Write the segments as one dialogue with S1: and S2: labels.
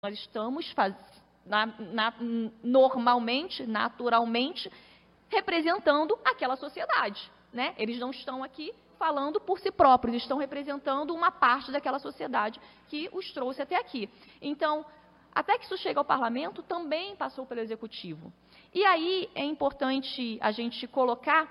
S1: Nós estamos normalmente, naturalmente, representando aquela sociedade, né? Eles não estão aqui falando por si próprios, estão representando uma parte daquela sociedade que os trouxe até aqui. Então, até que isso chega ao parlamento, também passou pelo executivo. E aí é importante a gente colocar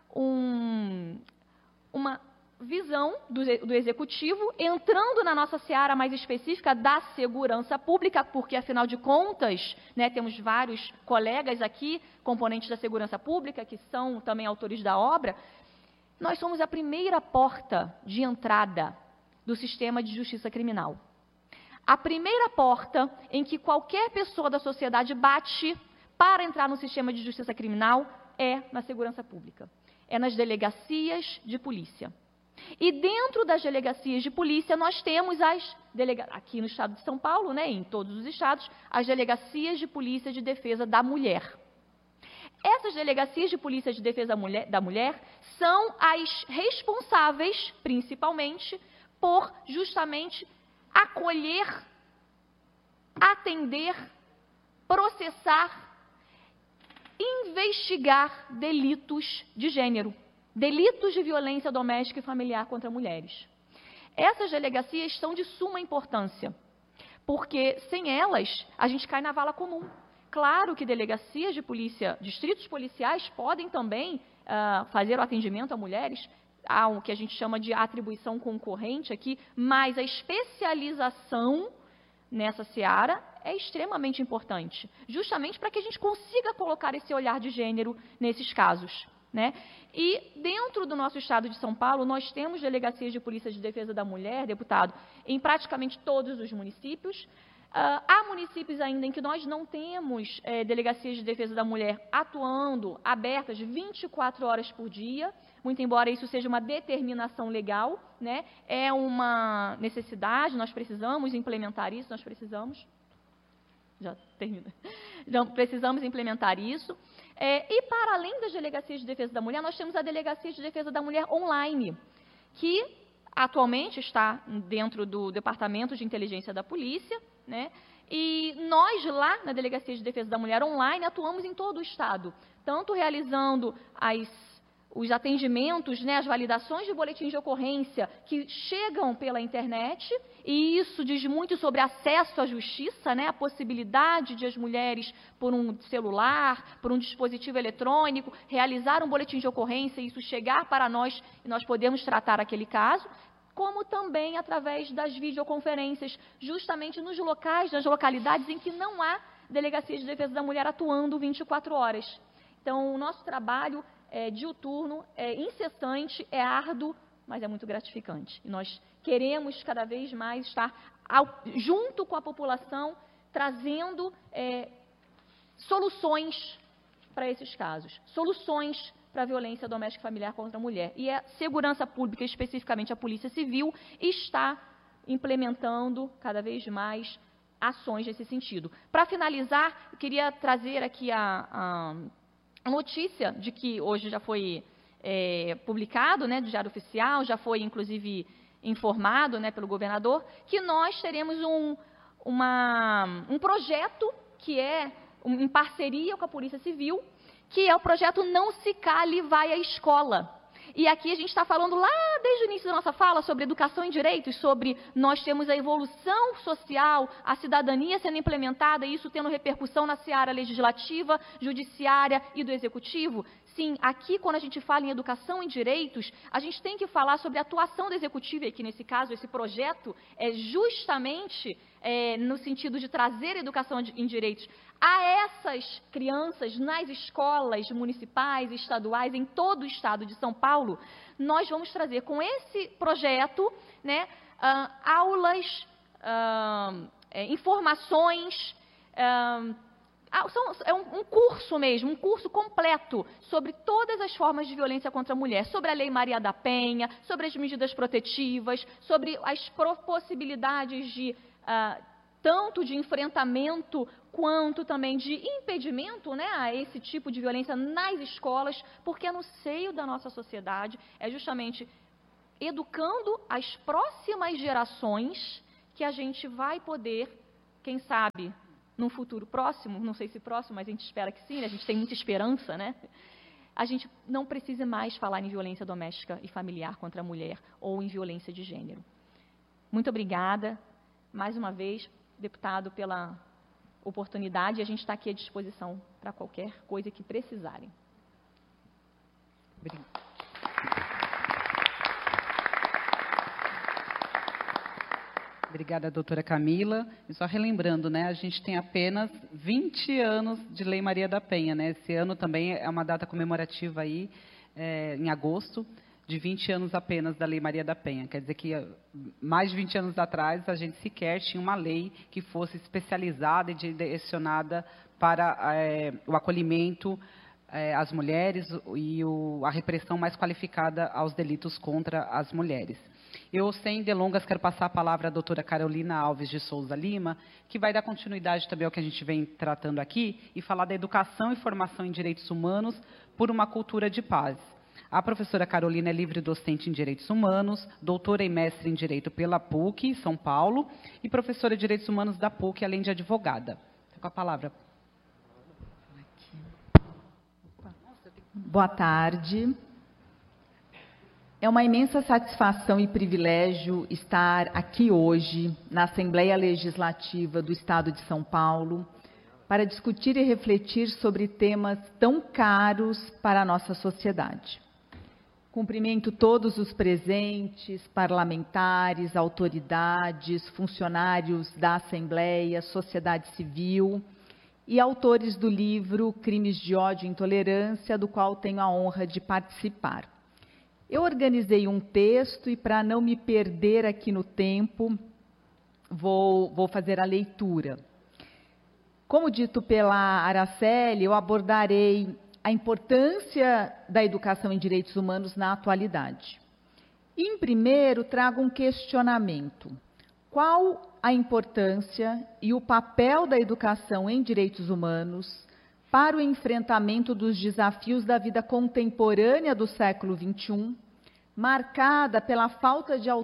S1: uma visão do executivo, entrando na nossa seara mais específica da segurança pública, porque, afinal de contas, né, temos vários colegas aqui, componentes da segurança pública, que são também autores da obra. Nós somos a primeira porta de entrada do sistema de justiça criminal. A primeira porta em que qualquer pessoa da sociedade bate para entrar no sistema de justiça criminal é na segurança pública, é nas delegacias de polícia. E dentro das delegacias de polícia, nós temos aqui no estado de São Paulo, né, em todos os estados, as delegacias de polícia de defesa da mulher. Essas delegacias de polícia de defesa da mulher são as responsáveis, principalmente, por justamente acolher, atender, processar, investigar delitos de gênero. Delitos de violência doméstica e familiar contra mulheres. Essas delegacias são de suma importância, porque sem elas a gente cai na vala comum. Claro que delegacias de polícia, distritos policiais podem também fazer o atendimento a mulheres, há o que a gente chama de atribuição concorrente aqui, mas a especialização nessa seara é extremamente importante, justamente para que a gente consiga colocar esse olhar de gênero nesses casos, né? E dentro do nosso estado de São Paulo, nós temos delegacias de polícia de defesa da mulher, deputado, em praticamente todos os municípios. Há municípios ainda em que nós não temos delegacias de defesa da mulher atuando, abertas 24 horas por dia, muito embora isso seja uma determinação legal, né? É uma necessidade, nós precisamos implementar isso, precisamos implementar isso. E para além das delegacias de defesa da mulher, nós temos a Delegacia de Defesa da Mulher Online, que atualmente está dentro do Departamento de Inteligência da Polícia, né? E nós lá na Delegacia de Defesa da Mulher Online atuamos em todo o estado, tanto realizando os atendimentos, né, as validações de boletins de ocorrência que chegam pela internet, e isso diz muito sobre acesso à justiça, né, a possibilidade de as mulheres, por um celular, por um dispositivo eletrônico, realizar um boletim de ocorrência e isso chegar para nós e nós podemos tratar aquele caso, como também através das videoconferências, justamente nos locais, nas localidades em que não há delegacia de defesa da mulher atuando 24 horas. Então, o nosso trabalho é diuturno, é incessante, é árduo, mas é muito gratificante. E nós queremos cada vez mais estar junto com a população, trazendo soluções para esses casos, soluções para a violência doméstica e familiar contra a mulher. E a segurança pública, especificamente a Polícia Civil, está implementando cada vez mais ações nesse sentido. Para finalizar, eu queria trazer aqui a notícia de que hoje já foi publicado, né, do Diário Oficial, já foi inclusive informado, né, pelo governador, que nós teremos um projeto que é em parceria com a Polícia Civil, que é o projeto Não Se Cale, Vai à Escola. E aqui a gente está falando lá desde o início da nossa fala sobre educação em direitos, sobre nós temos a evolução social, a cidadania sendo implementada, e isso tendo repercussão na seara legislativa, judiciária e do executivo. Sim, aqui quando a gente fala em educação em direitos, a gente tem que falar sobre a atuação do executivo, e aqui nesse caso esse projeto é justamente no sentido de trazer educação em direitos a essas crianças nas escolas municipais e estaduais em todo o estado de São Paulo. Nós vamos trazer com esse projeto, né, aulas, informações, é um curso mesmo, um curso completo sobre todas as formas de violência contra a mulher, sobre a Lei Maria da Penha, sobre as medidas protetivas, sobre as possibilidades de tanto de enfrentamento quanto também de impedimento, né, a esse tipo de violência nas escolas, porque é no seio da nossa sociedade, é justamente educando as próximas gerações que a gente vai poder quem sabe, num futuro próximo, não sei se próximo, mas a gente espera que sim, né? A gente tem muita esperança, né? A gente não precise mais falar em violência doméstica e familiar contra a mulher ou em violência de gênero. Muito obrigada, mais uma vez, deputado, pela oportunidade. A gente está aqui à disposição para qualquer coisa que precisarem.
S2: Obrigada, doutora Camila. E só relembrando, né, a gente tem apenas 20 anos de Lei Maria da Penha, né? Esse ano também é uma data comemorativa aí, em agosto, de 20 anos apenas da Lei Maria da Penha. Quer dizer que mais de 20 anos atrás a gente sequer tinha uma lei que fosse especializada e direcionada para o acolhimento às mulheres e a repressão mais qualificada aos delitos contra as mulheres. Eu, sem delongas, quero passar a palavra à doutora Carolina Alves de Souza Lima, que vai dar continuidade também ao que a gente vem tratando aqui e falar da educação e formação em direitos humanos por uma cultura de paz. A professora Carolina é livre docente em Direitos Humanos, doutora e mestre em Direito pela PUC, São Paulo, e professora de Direitos Humanos da PUC, além de advogada. Com a palavra.
S3: Boa tarde. É uma imensa satisfação e privilégio estar aqui hoje, na Assembleia Legislativa do Estado de São Paulo, para discutir e refletir sobre temas tão caros para a nossa sociedade. Cumprimento todos os presentes, parlamentares, autoridades, funcionários da Assembleia, sociedade civil e autores do livro Crimes de Ódio e Intolerância, do qual tenho a honra de participar. Eu organizei um texto e, para não me perder aqui no tempo, vou fazer a leitura. Como dito pela Araceli, eu abordarei a importância da educação em direitos humanos na atualidade. E, em primeiro, trago um questionamento. Qual a importância e o papel da educação em direitos humanos para o enfrentamento dos desafios da vida contemporânea do século XXI, marcada pela falta de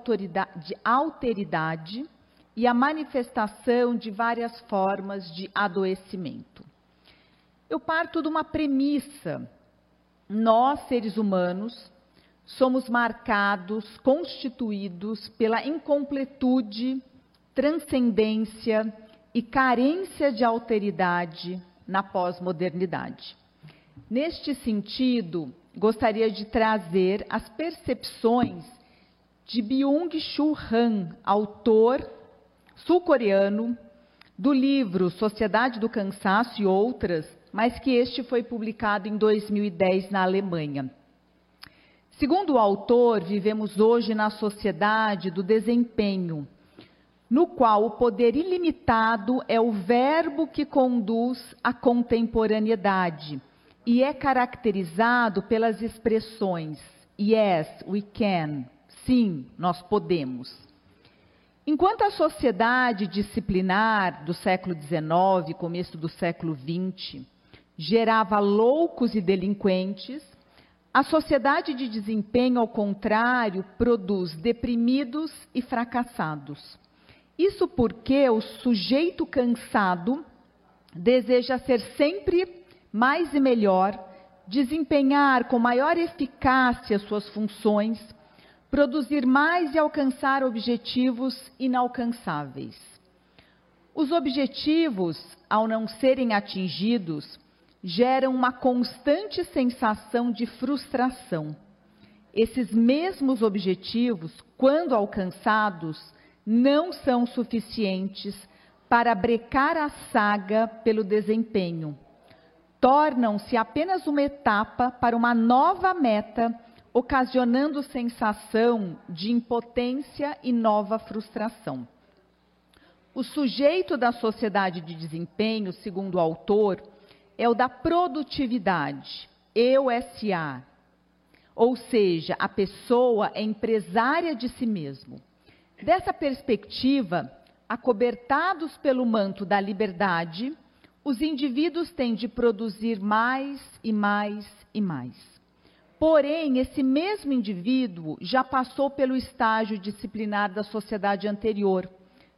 S3: alteridade e a manifestação de várias formas de adoecimento? Eu parto de uma premissa. Nós, seres humanos, somos marcados, constituídos pela incompletude, transcendência e carência de alteridade na pós-modernidade. Neste sentido, gostaria de trazer as percepções de Byung-Chul Han, autor sul-coreano do livro Sociedade do Cansaço e Outras, mas que este foi publicado em 2010 na Alemanha. Segundo o autor, vivemos hoje na sociedade do desempenho, no qual o poder ilimitado é o verbo que conduz à contemporaneidade e é caracterizado pelas expressões yes, we can, sim, nós podemos. Enquanto a sociedade disciplinar do século XIX, começo do século XX, gerava loucos e delinquentes, a sociedade de desempenho, ao contrário, produz deprimidos e fracassados. Isso porque o sujeito cansado deseja ser sempre mais e melhor, desempenhar com maior eficácia suas funções, produzir mais e alcançar objetivos inalcançáveis. Os objetivos, ao não serem atingidos, geram uma constante sensação de frustração. Esses mesmos objetivos, quando alcançados, não são suficientes para brecar a saga pelo desempenho. Tornam-se apenas uma etapa para uma nova meta, ocasionando sensação de impotência e nova frustração. O sujeito da sociedade de desempenho, segundo o autor, é o da produtividade, eu-SA, ou seja, a pessoa é empresária de si mesmo. Dessa perspectiva, acobertados pelo manto da liberdade, os indivíduos têm de produzir mais e mais e mais. Porém, esse mesmo indivíduo já passou pelo estágio disciplinar da sociedade anterior,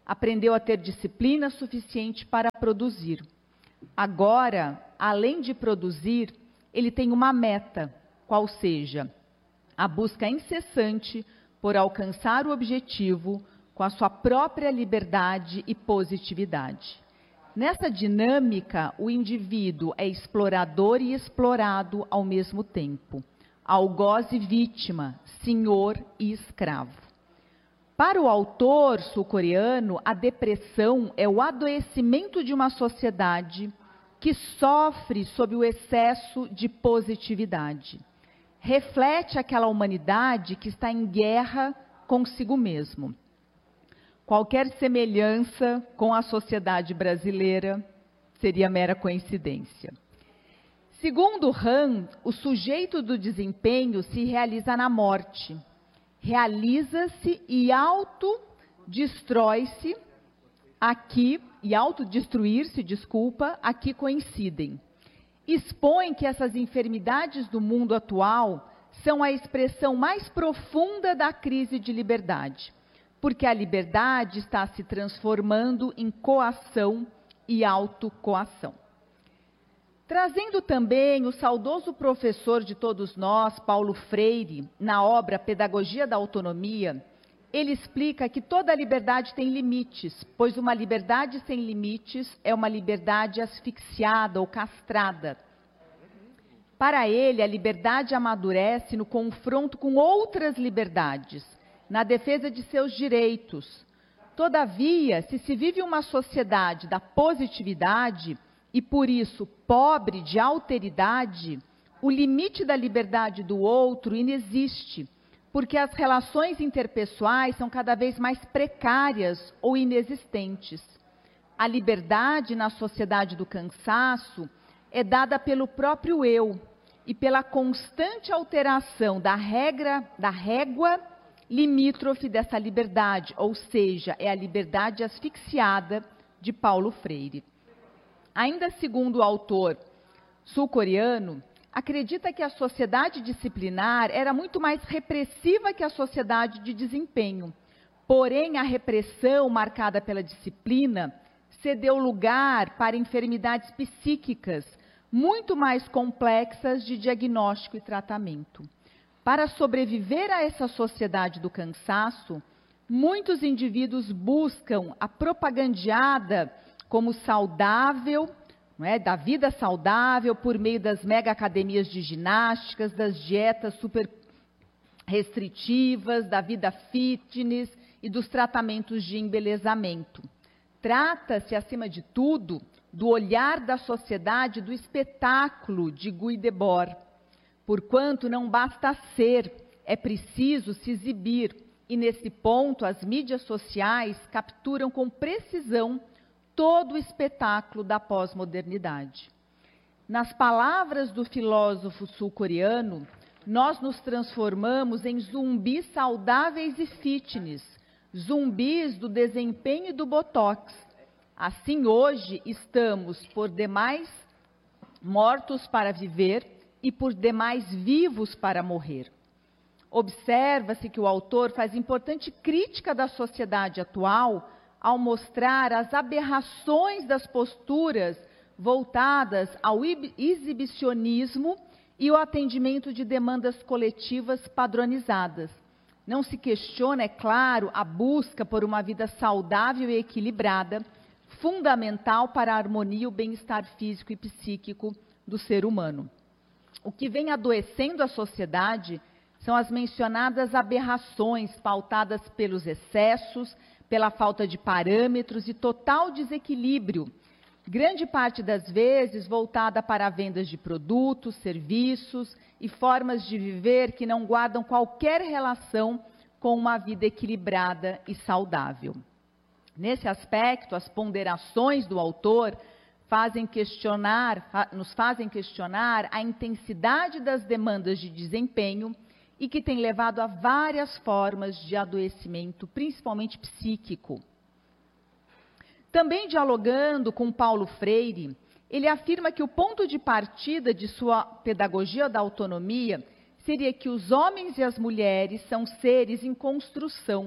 S3: aprendeu a ter disciplina suficiente para produzir. Agora, além de produzir, ele tem uma meta, qual seja a busca incessante por alcançar o objetivo com a sua própria liberdade e positividade. Nessa dinâmica, o indivíduo é explorador e explorado ao mesmo tempo, algoz e vítima, senhor e escravo. Para o autor sul-coreano, a depressão é o adoecimento de uma sociedade que sofre sob o excesso de positividade. Reflete aquela humanidade que está em guerra consigo mesmo. Qualquer semelhança com a sociedade brasileira seria mera coincidência. Segundo Han, o sujeito do desempenho se realiza na morte. Realiza-se e autodestrói-se aqui, e autodestruir-se, aqui coincidem. Expõe que essas enfermidades do mundo atual são a expressão mais profunda da crise de liberdade, porque a liberdade está se transformando em coação e autocoação. Trazendo também o saudoso professor de todos nós, Paulo Freire, na obra Pedagogia da Autonomia, ele explica que toda liberdade tem limites, pois uma liberdade sem limites é uma liberdade asfixiada ou castrada. Para ele, a liberdade amadurece no confronto com outras liberdades, na defesa de seus direitos. Todavia, se vive uma sociedade da positividade e, por isso, pobre de alteridade, o limite da liberdade do outro inexiste, porque as relações interpessoais são cada vez mais precárias ou inexistentes. A liberdade na sociedade do cansaço é dada pelo próprio eu e pela constante alteração da régua limítrofe dessa liberdade, ou seja, é a liberdade asfixiada de Paulo Freire. Ainda segundo o autor sul-coreano, acredita que a sociedade disciplinar era muito mais repressiva que a sociedade de desempenho. Porém, a repressão marcada pela disciplina cedeu lugar para enfermidades psíquicas muito mais complexas de diagnóstico e tratamento. Para sobreviver a essa sociedade do cansaço, muitos indivíduos buscam a propagandeada como saudável, da vida saudável, por meio das mega academias de ginásticas, das dietas super restritivas, da vida fitness e dos tratamentos de embelezamento. Trata-se, acima de tudo, do olhar da sociedade do espetáculo de Guy Debord. Porquanto não basta ser, é preciso se exibir, e nesse ponto as mídias sociais capturam com precisão todo o espetáculo da pós-modernidade. Nas palavras do filósofo sul-coreano, nós nos transformamos em zumbis saudáveis e fitness, zumbis do desempenho e do botox. Assim, hoje, estamos por demais mortos para viver e por demais vivos para morrer. Observa-se que o autor faz importante crítica da sociedade atual ao mostrar as aberrações das posturas voltadas ao exibicionismo e o atendimento de demandas coletivas padronizadas. Não se questiona, é claro, a busca por uma vida saudável e equilibrada, fundamental para a harmonia e o bem-estar físico e psíquico do ser humano. O que vem adoecendo a sociedade são as mencionadas aberrações pautadas pelos excessos, pela falta de parâmetros e total desequilíbrio, grande parte das vezes voltada para vendas de produtos, serviços e formas de viver que não guardam qualquer relação com uma vida equilibrada e saudável. Nesse aspecto, as ponderações do autor nos fazem questionar a intensidade das demandas de desempenho e que tem levado a várias formas de adoecimento, principalmente psíquico. Também dialogando com Paulo Freire, ele afirma que o ponto de partida de sua pedagogia da autonomia seria que os homens e as mulheres são seres em construção,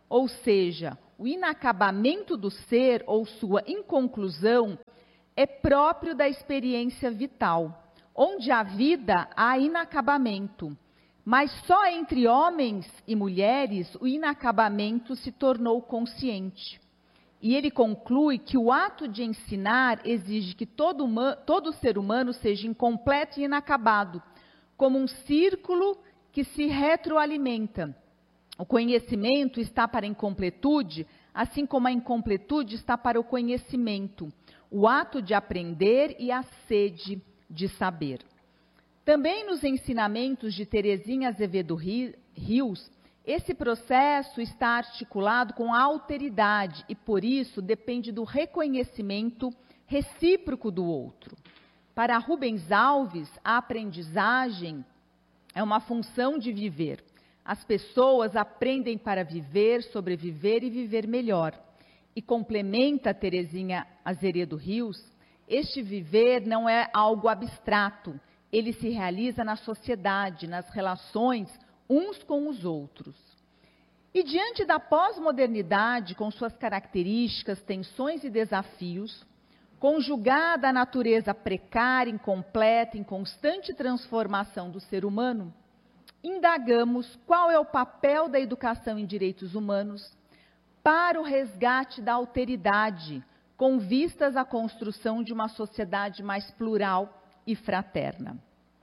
S3: ou seja, o inacabamento do ser ou sua inconclusão, é próprio da experiência vital, onde a vida há inacabamento. Mas só entre homens e mulheres o inacabamento se tornou consciente. E ele conclui que o ato de ensinar exige que todo ser humano seja incompleto e inacabado, como um círculo que se retroalimenta. O conhecimento está para a incompletude, assim como a incompletude está para o conhecimento, o ato de aprender e a sede de saber. Também nos ensinamentos de Terezinha Azevedo Rios, esse processo está articulado com a alteridade e, por isso, depende do reconhecimento recíproco do outro. Para Rubens Alves, a aprendizagem é uma função de viver. As pessoas aprendem para viver, sobreviver e viver melhor. E complementa Terezinha Azevedo Rios, este viver não é algo abstrato, ele se realiza na sociedade, nas relações uns com os outros. E diante da pós-modernidade, com suas características, tensões e desafios, conjugada à natureza precária, incompleta, em constante transformação do ser humano, indagamos qual é o papel da educação em direitos humanos para o resgate da alteridade, com vistas à construção de uma sociedade mais plural e fraterna.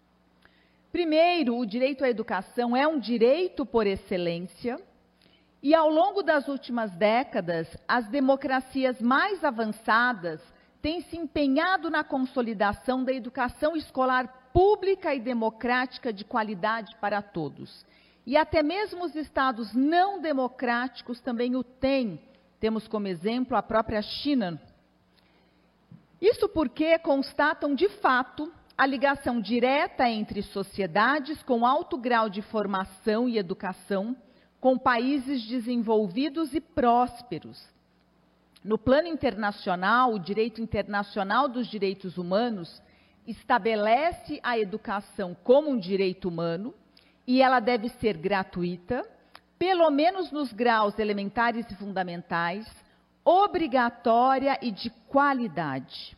S3: Primeiro, o direito à educação é um direito por excelência, e ao longo das últimas décadas, as democracias mais avançadas têm se empenhado na consolidação da educação escolar pública e democrática de qualidade para todos. E até mesmo os estados não democráticos também o têm. Temos como exemplo a própria China. Isso porque constatam de fato a ligação direta entre sociedades com alto grau de formação e educação, com países desenvolvidos e prósperos. No plano internacional, o direito internacional dos direitos humanos estabelece a educação como um direito humano e ela deve ser gratuita, pelo menos nos graus elementares e fundamentais, obrigatória e de qualidade.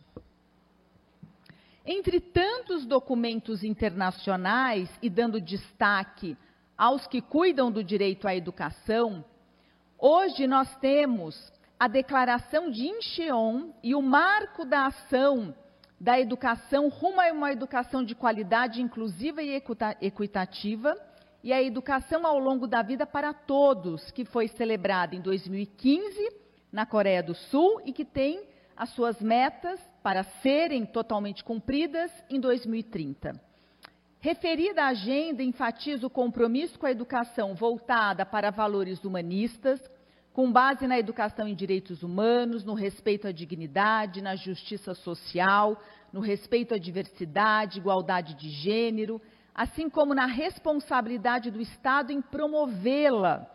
S3: Entre tantos documentos internacionais, e dando destaque aos que cuidam do direito à educação, hoje nós temos a Declaração de Incheon e o Marco da Ação da Educação rumo a uma educação de qualidade inclusiva e equitativa, e a Educação ao longo da vida para todos, que foi celebrada em 2015 na Coreia do Sul e que tem as suas metas para serem totalmente cumpridas em 2030. Referida agenda enfatiza o compromisso com a educação voltada para valores humanistas, com base na educação em direitos humanos, no respeito à dignidade, na justiça social, no respeito à diversidade, igualdade de gênero, assim como na responsabilidade do Estado em promovê-la.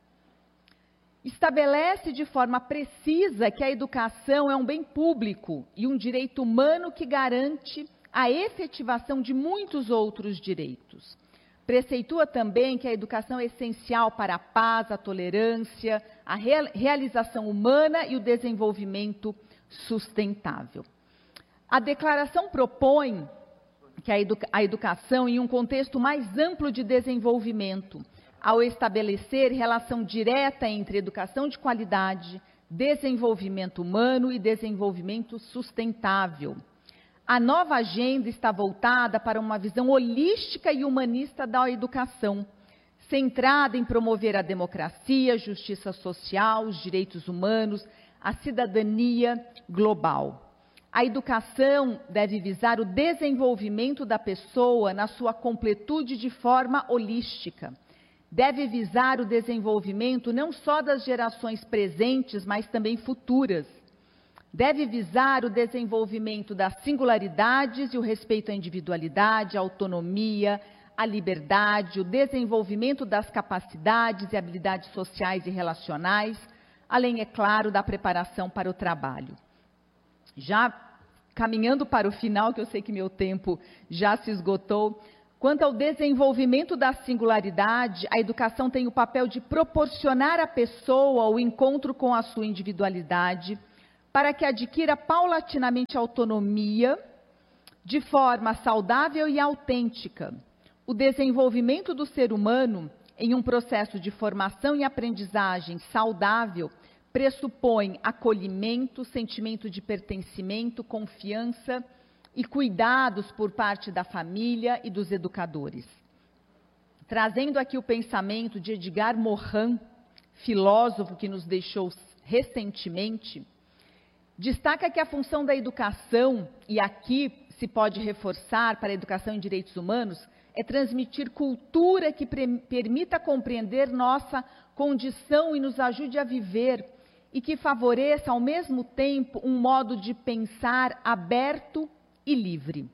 S3: Estabelece de forma precisa que a educação é um bem público e um direito humano que garante a efetivação de muitos outros direitos. Preceitua também que a educação é essencial para a paz, a tolerância, a realização humana e o desenvolvimento sustentável. A declaração propõe que a educação, em um contexto mais amplo de desenvolvimento, ao estabelecer relação direta entre educação de qualidade, desenvolvimento humano e desenvolvimento sustentável. A nova agenda está voltada para uma visão holística e humanista da educação, centrada em promover a democracia, a justiça social, os direitos humanos, a cidadania global. A educação deve visar o desenvolvimento da pessoa na sua completude de forma holística. Deve visar o desenvolvimento não só das gerações presentes, mas também futuras. Deve visar o desenvolvimento das singularidades e o respeito à individualidade, à autonomia, à liberdade, o desenvolvimento das capacidades e habilidades sociais e relacionais, além, é claro, da preparação para o trabalho. Já caminhando para o final, que eu sei que meu tempo já se esgotou, Quanto ao desenvolvimento da singularidade, a educação tem o papel de proporcionar à pessoa o encontro com a sua individualidade, para que adquira paulatinamente autonomia, de forma saudável e autêntica. O desenvolvimento do ser humano, em um processo de formação e aprendizagem saudável, pressupõe acolhimento, sentimento de pertencimento, confiança e cuidados por parte da família e dos educadores. Trazendo aqui o pensamento de Edgar Morin, filósofo que nos deixou recentemente, destaca que a função da educação, e aqui se pode reforçar para a educação em direitos humanos, é transmitir cultura que permita compreender nossa condição e nos ajude a viver, e que favoreça ao mesmo tempo um modo de pensar aberto e livre.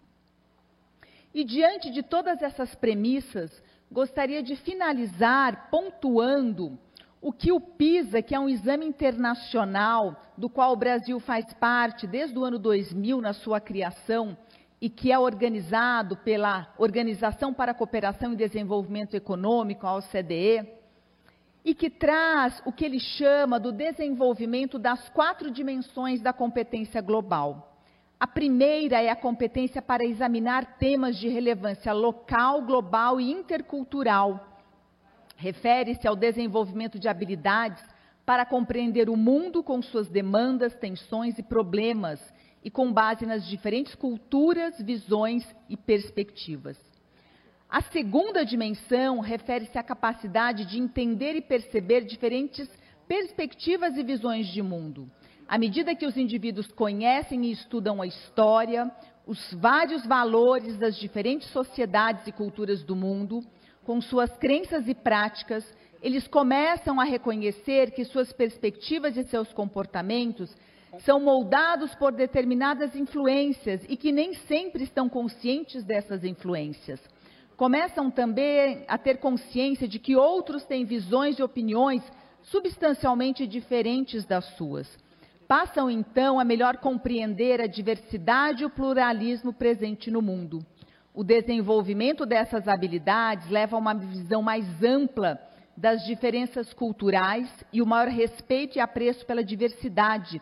S3: E diante de todas essas premissas, gostaria de finalizar pontuando o que o PISA, que é um exame internacional do qual o Brasil faz parte desde o ano 2000 na sua criação e que é organizado pela Organização para a Cooperação e Desenvolvimento Econômico, a OCDE, e que traz o que ele chama do desenvolvimento das 4 dimensões da competência global. A primeira é a competência para examinar temas de relevância local, global e intercultural. Refere-se ao desenvolvimento de habilidades para compreender o mundo com suas demandas, tensões e problemas, e com base nas diferentes culturas, visões e perspectivas. A segunda dimensão refere-se à capacidade de entender e perceber diferentes perspectivas e visões de mundo. À medida que os indivíduos conhecem e estudam a história, os vários valores das diferentes sociedades e culturas do mundo, com suas crenças e práticas, eles começam a reconhecer que suas perspectivas e seus comportamentos são moldados por determinadas influências e que nem sempre estão conscientes dessas influências. Começam também a ter consciência de que outros têm visões e opiniões substancialmente diferentes das suas. Passam, então, a melhor compreender a diversidade e o pluralismo presente no mundo. O desenvolvimento dessas habilidades leva a uma visão mais ampla das diferenças culturais e o maior respeito e apreço pela diversidade,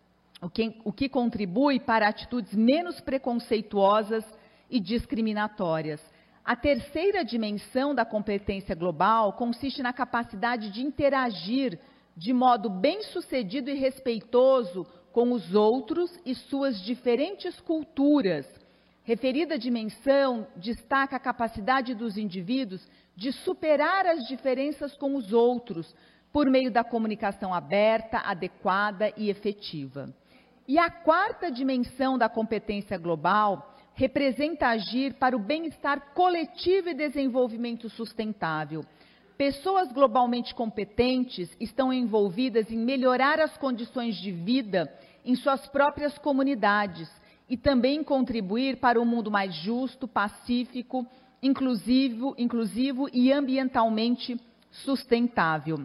S3: o que contribui para atitudes menos preconceituosas e discriminatórias. A terceira dimensão da competência global consiste na capacidade de interagir de modo bem-sucedido e respeitoso com os outros e suas diferentes culturas. Referida dimensão destaca a capacidade dos indivíduos de superar as diferenças com os outros, por meio da comunicação aberta, adequada e efetiva. E a quarta dimensão da competência global representa agir para o bem-estar coletivo e desenvolvimento sustentável. Pessoas globalmente competentes estão envolvidas em melhorar as condições de vida em suas próprias comunidades e também contribuir para um mundo mais justo, pacífico, inclusivo e ambientalmente sustentável.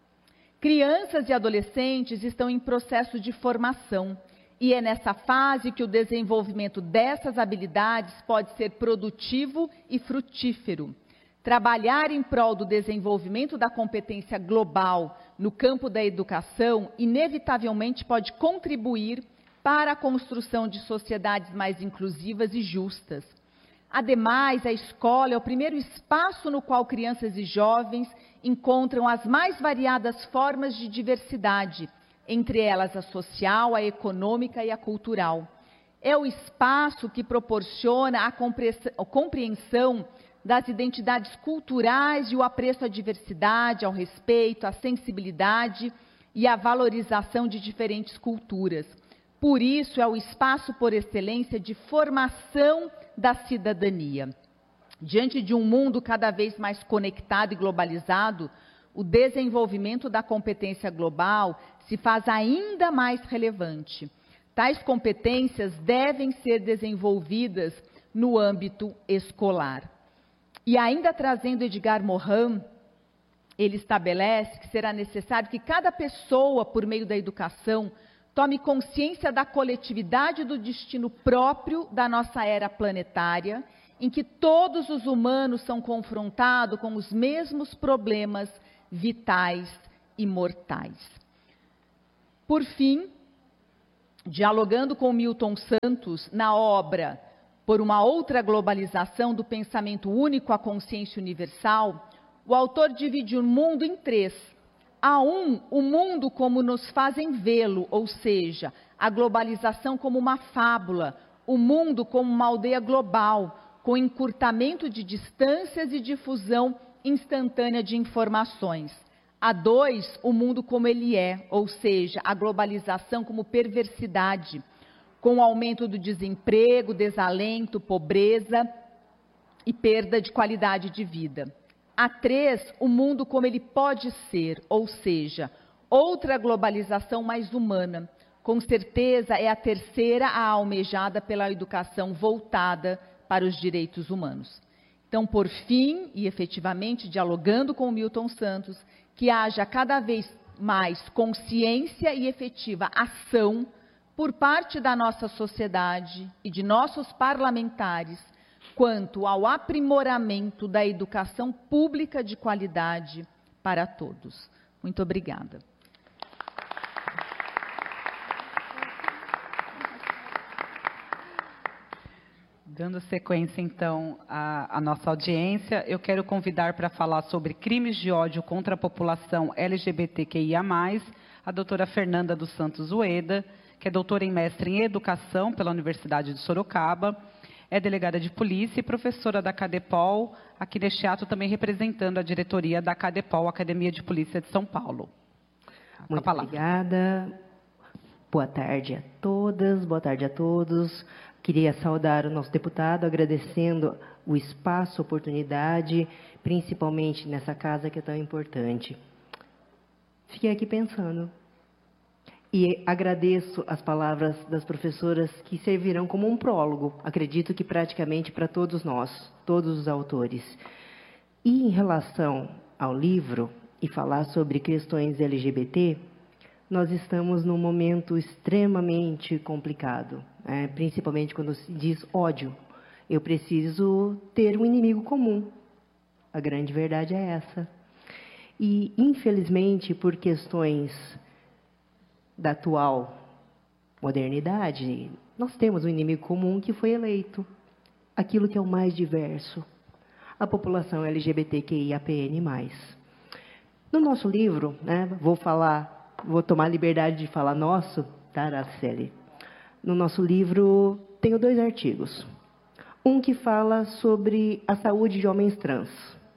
S3: Crianças e adolescentes estão em processo de formação e é nessa fase que o desenvolvimento dessas habilidades pode ser produtivo e frutífero. Trabalhar em prol do desenvolvimento da competência global no campo da educação inevitavelmente pode contribuir para a construção de sociedades mais inclusivas e justas. Ademais, a escola é o primeiro espaço no qual crianças e jovens encontram as mais variadas formas de diversidade, entre elas a social, a econômica e a cultural. É o espaço que proporciona a compreensão das identidades culturais e o apreço à diversidade, ao respeito, à sensibilidade e à valorização de diferentes culturas. Por isso, é o espaço por excelência de formação da cidadania. Diante de um mundo cada vez mais conectado e globalizado, o desenvolvimento da competência global se faz ainda mais relevante. Tais competências devem ser desenvolvidas no âmbito escolar. E ainda trazendo Edgar Morin, ele estabelece que será necessário que cada pessoa, por meio da educação, tome consciência da coletividade do destino próprio da nossa era planetária em que todos os humanos são confrontados com os mesmos problemas vitais e mortais. Por fim, dialogando com Milton Santos na obra Por uma Outra Globalização do Pensamento Único à Consciência Universal, o autor divide o mundo em três. O mundo como nos fazem vê-lo, ou seja, a globalização como uma fábula, o mundo como uma aldeia global, com encurtamento de distâncias e difusão instantânea de informações. O mundo como ele é, ou seja, a globalização como perversidade, com o aumento do desemprego, desalento, pobreza e perda de qualidade de vida. O mundo como ele pode ser, ou seja, outra globalização mais humana. Com certeza é a terceira a almejada pela educação voltada para os direitos humanos. Então, por fim, e efetivamente dialogando com o Milton Santos, que haja cada vez mais consciência e efetiva ação por parte da nossa sociedade e de nossos parlamentares quanto ao aprimoramento da educação pública de qualidade para todos. Muito obrigada.
S2: Dando sequência, então, à nossa audiência, eu quero convidar para falar sobre crimes de ódio contra a população LGBTQIA+, a doutora Fernanda dos Santos Ueda, que é doutora em mestre em Educação pela Universidade de Sorocaba, é delegada de polícia e professora da CADEPOL, aqui neste ato também representando a diretoria da CADEPOL, Academia de Polícia de São Paulo.
S4: Muito obrigada. Boa tarde a todas, boa tarde a todos. Queria saudar o nosso deputado, agradecendo o espaço, a oportunidade, principalmente nessa casa que é tão importante. Fiquei aqui pensando e agradeço as palavras das professoras que servirão como um prólogo, acredito que praticamente para todos nós, todos os autores. E em relação ao livro e falar sobre questões LGBT, nós estamos num momento extremamente complicado, principalmente quando se diz ódio. Eu preciso ter um inimigo comum. A grande verdade é essa. E, infelizmente, por questões da atual modernidade, nós temos um inimigo comum que foi eleito. Aquilo que é o mais diverso. A população LGBTQIAPN+. No nosso livro, vou tomar a liberdade de falar nosso, tá, Araceli? No nosso livro, tenho 2 artigos. Um que fala sobre a saúde de homens trans.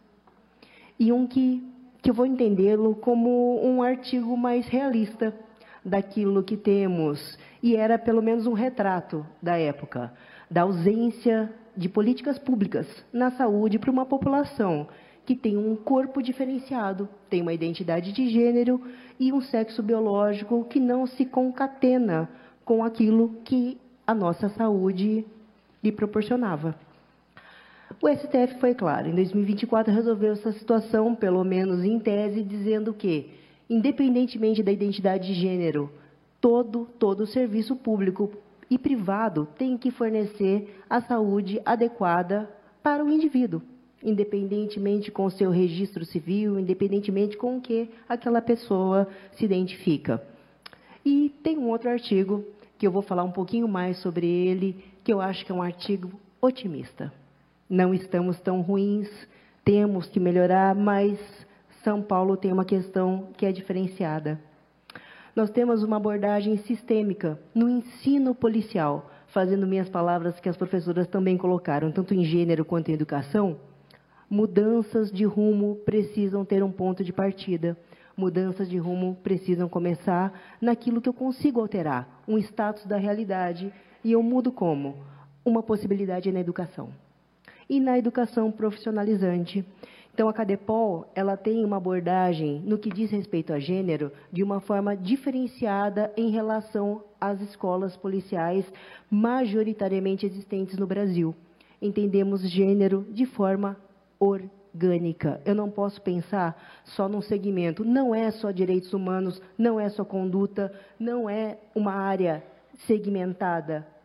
S4: E um que eu vou entendê-lo como um artigo mais realista daquilo que temos. E era pelo menos um retrato da época, da ausência de políticas públicas na saúde para uma população que tem um corpo diferenciado, tem uma identidade de gênero e um sexo biológico que não se concatena com aquilo que a nossa saúde lhe proporcionava. O STF foi claro, em 2024 resolveu essa situação, pelo menos em tese, dizendo que, independentemente da identidade de gênero, todo serviço público e privado tem que fornecer a saúde adequada para o indivíduo, independentemente com o seu registro civil, independentemente com o que aquela pessoa se identifica. E tem um outro artigo, que eu vou falar um pouquinho mais sobre ele, que eu acho que é um artigo otimista. Não estamos tão ruins, temos que melhorar, mas São Paulo tem uma questão que é diferenciada. Nós temos uma abordagem sistêmica no ensino policial, fazendo minhas palavras que as professoras também colocaram, tanto em gênero quanto em educação. Mudanças de rumo precisam ter um ponto de partida. Mudanças de rumo precisam começar naquilo que eu consigo alterar, um status da realidade. E eu mudo como? Uma possibilidade na educação. E na educação profissionalizante. Então, a CADEPOL, ela tem uma abordagem, no que diz respeito a gênero, de uma forma diferenciada em relação às escolas policiais majoritariamente existentes no Brasil. Entendemos gênero de forma orgânica. Eu não posso pensar só num segmento. Não é só direitos humanos, não é só conduta, não é uma área segmentada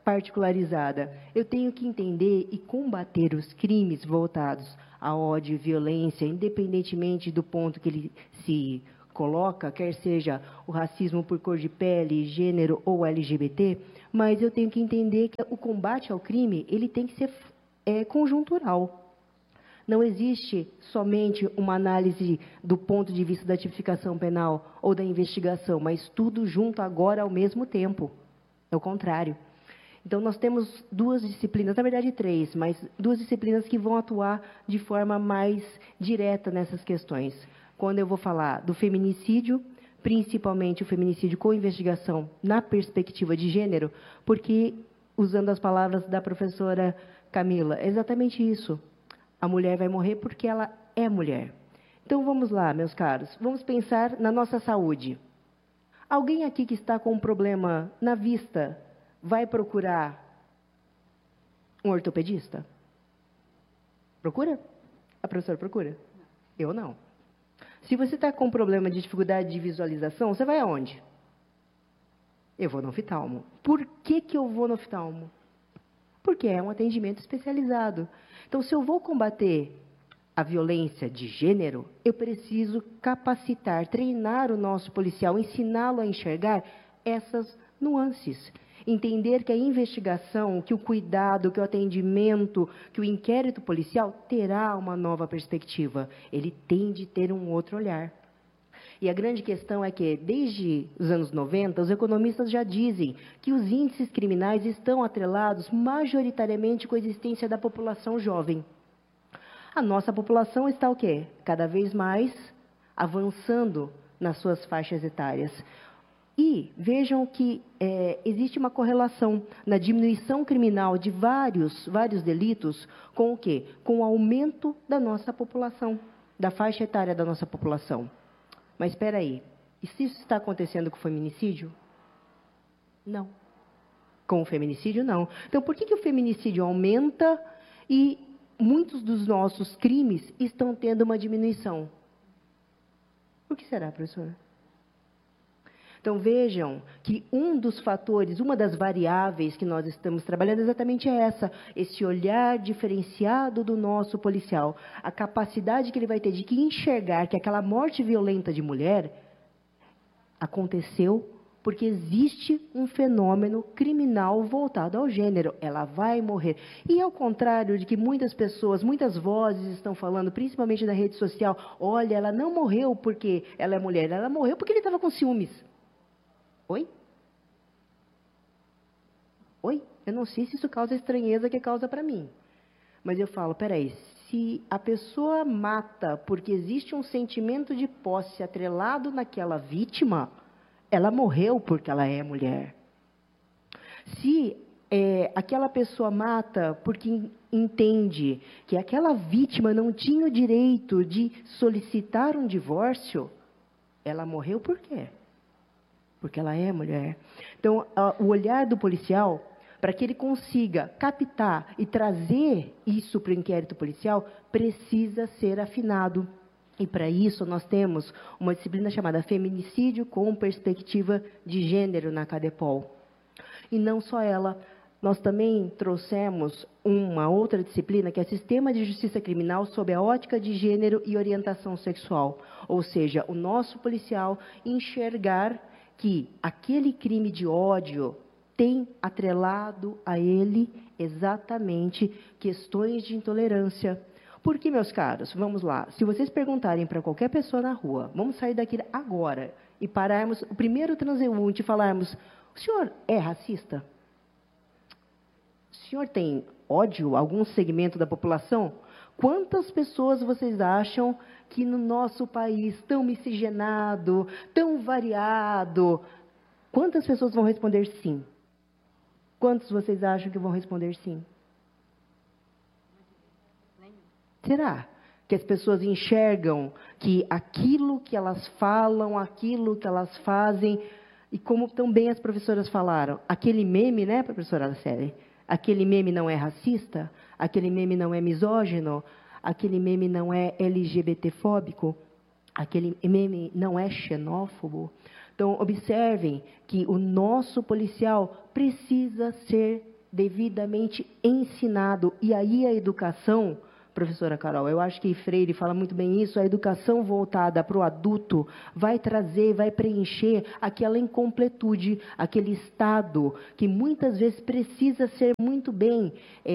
S4: particularizada. Eu tenho que entender e combater os crimes voltados a ódio e violência, independentemente do ponto que ele se coloca, quer seja o racismo por cor de pele, gênero ou LGBT, mas eu tenho que entender que o combate ao crime ele tem que ser conjuntural. Não existe somente uma análise do ponto de vista da tipificação penal ou da investigação, mas tudo junto agora ao mesmo tempo. É o contrário. Então, nós temos duas disciplinas, na verdade três, mas duas disciplinas que vão atuar de forma mais direta nessas questões. Quando eu vou falar do feminicídio, principalmente o feminicídio com investigação na perspectiva de gênero, porque, usando as palavras da professora Camila, é exatamente isso. A mulher vai morrer porque ela é mulher. Então, vamos lá, meus caros. Vamos pensar na nossa saúde. Alguém aqui que está com um problema na vista vai procurar um ortopedista? Procura? A professora procura? Eu não. Se você está com um problema de dificuldade de visualização, você vai aonde? Eu vou no oftalmo. Por que eu vou no oftalmo? Porque é um atendimento especializado. Então, se eu vou combater a violência de gênero, eu preciso capacitar, treinar o nosso policial, ensiná-lo a enxergar essas nuances. Entender que a investigação, que o cuidado, que o atendimento, que o inquérito policial terá uma nova perspectiva. Ele tem de ter um outro olhar. E a grande questão é que, desde os anos 90, os economistas já dizem que os índices criminais estão atrelados majoritariamente com a existência da população jovem. A nossa população está o quê? Cada vez mais avançando nas suas faixas etárias. E vejam que existe uma correlação na diminuição criminal de vários delitos com o quê? Com o aumento da nossa população, da faixa etária da nossa população. Mas espera aí, e se isso está acontecendo com o feminicídio? Não. Com o feminicídio, não. Então, por que o feminicídio aumenta e muitos dos nossos crimes estão tendo uma diminuição? Por que será, professora? Então, vejam que um dos fatores, uma das variáveis que nós estamos trabalhando é exatamente essa, esse olhar diferenciado do nosso policial, a capacidade que ele vai ter de enxergar que aquela morte violenta de mulher aconteceu porque existe um fenômeno criminal voltado ao gênero. Ela vai morrer. E ao contrário de que muitas pessoas, muitas vozes estão falando, principalmente na rede social, olha, ela não morreu porque ela é mulher, ela morreu porque ele estava com ciúmes. Oi? Oi? Eu não sei se isso causa a estranheza que causa para mim. Mas eu falo, peraí, se a pessoa mata porque existe um sentimento de posse atrelado naquela vítima, ela morreu porque ela é mulher. Se aquela pessoa mata porque entende que aquela vítima não tinha o direito de solicitar um divórcio, ela morreu por quê? Porque ela é mulher. Então, o olhar do policial, para que ele consiga captar e trazer isso para o inquérito policial, precisa ser afinado. E, para isso, nós temos uma disciplina chamada Feminicídio com Perspectiva de Gênero na Cadepol. E não só ela, nós também trouxemos uma outra disciplina, que é Sistema de Justiça Criminal sob a ótica de gênero e orientação sexual. Ou seja, o nosso policial enxergar que aquele crime de ódio tem atrelado a ele exatamente questões de intolerância. Porque, meus caros, vamos lá, se vocês perguntarem para qualquer pessoa na rua, vamos sair daqui agora e pararmos o primeiro transeunte e falarmos, o senhor é racista? O senhor tem ódio a algum segmento da população? Quantas pessoas vocês acham que no nosso país, tão miscigenado, tão variado, quantas pessoas vão responder sim? Quantos vocês acham que vão responder sim? Será que as pessoas enxergam que aquilo que elas falam, aquilo que elas fazem, e como também as professoras falaram, aquele meme, né, professora Célia? Aquele meme não é racista? Aquele meme não é misógino? Aquele meme não é LGBTfóbico? Aquele meme não é xenófobo? Então, observem que o nosso policial precisa ser devidamente ensinado. E aí a educação, professora Carol, eu acho que Freire fala muito bem isso, a educação voltada para o adulto vai trazer, vai preencher aquela incompletude, aquele estado que muitas vezes precisa ser muito bem